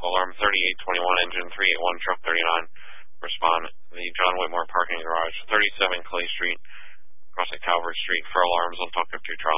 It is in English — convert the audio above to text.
vehicle. Alarm 3821, engine 381, truck 39. Respond. The John Whitmore parking garage, 37 Clay Street, across at Calvert Street. For alarms on Talk 52 Charlie.